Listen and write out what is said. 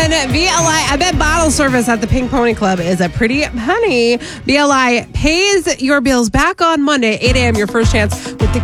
Listen, BLI, I bet bottle service at the Pink Pony Club is a pretty penny. BLI pays your bills back on Monday, 8 a.m. Your first chance with the